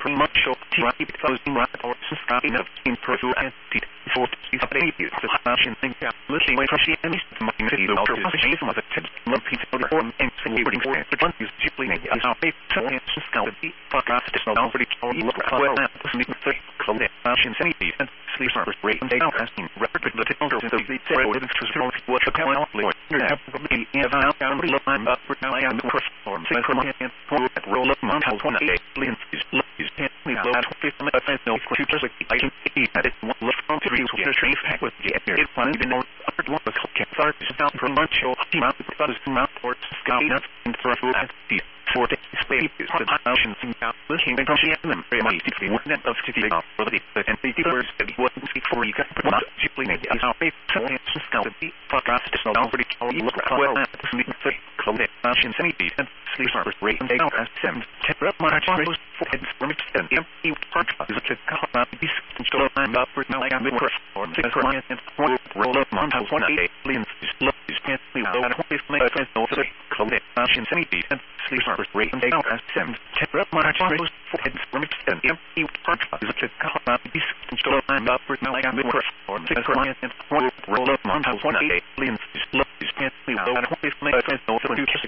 pretty much show right because in right or sustain of in perfume and for the update is the fashion thing that looking away from she and is my city of the shape of the tip of people or and celebrating for the one is simply a face so it's scout the podcast is not already told you well that the sneak the clothes fashion sanity and sleep service rate and they are asking record the technology so they say what is to what the power of the internet probably if I am I'm up for now I am the perform so come and roll up on how one day Lynn is me low at 50 minutes no futures like I can see that it's one look from 3 to train pack with the air it's one even though upper one was can start to sound from lunch show team out the brothers mount or scout nuts and throw food at the for the space is the options in out looking from she and them very much the one that of city off for the and the words that wasn't speak for you can not simply make it out face so it's scout the podcast is not already told you look well at the sneak the clothes fashion sanity and sleep service rate and they are as send temper up my charges for heads from it and empty part is a call out this install I'm up for now I am the or six client and roll up on house one day Lynn is can't be low at 50 minutes no clothes fashion sanity and sleep service rate and they are as send temper up my charges for heads from it and empty part is a call out this install I'm up for now I am the or six client and roll up on house one day Lynn is can't be low at 50 minutes no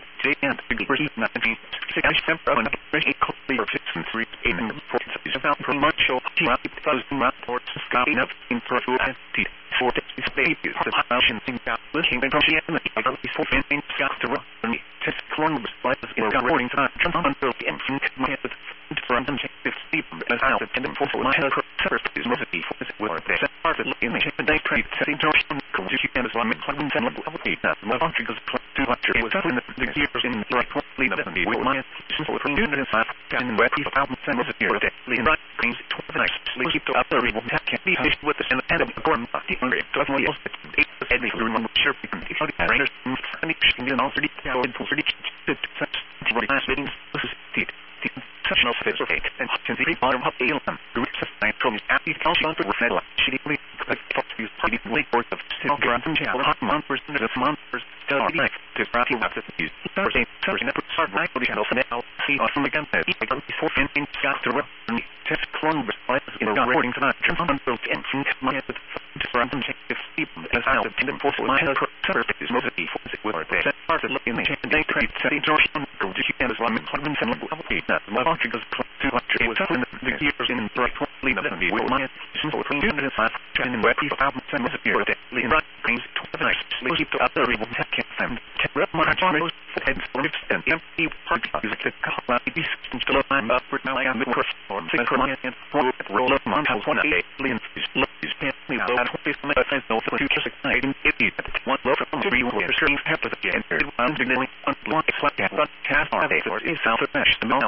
and the green 19 6 temper on a clear 6 and 3 in reports is about pretty much show because reports scouting up in perfume and teeth for the space the fashion thing that looking from she and the other before finishing scout to run me test Columbus like in recording time jump on the and think my head from them to sleep as I have attended for my head service is mostly for this word that part of in the day trade setting to you can as one and that my country goes to it was in the years in like lean up and with my simple units and wet people out and was here that lean right things to the next sleep to other people can be fished with the end of the gorm the hungry doesn't really every everyone sure we can if the rangers and it also the power to such last meetings this is the such no fit okay and can see bottom up the them groups of nine from happy council for federal she didn't like these party late work of still grant and hot months and the months still like to start to have to use Thursday never start right for the channel now see on the gun before finishing got to run test Columbus in recording tonight turn on built in my head to run and check if sleep as I'll attend for my head service is mostly for the word that part of looking in they trade setting George on go to you as one and that my country goes to what it was in the years in bright lean up and be with my simple units and in wet people out and disappear that lean right brings to the next sleep to other people that can't find temper up my charges for heads for it and empty part is a call out this still I'm up for now I am the or six client and roll up on house one day lean is can't me low at 50 minutes no for future 6 9 it one low from 3 where streams have to get and one signaling on block like that cast are they or is south of mesh the